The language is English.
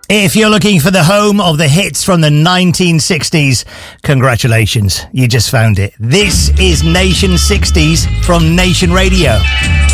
If you're looking for the home of the hits from the 1960s, congratulations, you just found it. This is Nation 60s from Nation Radio.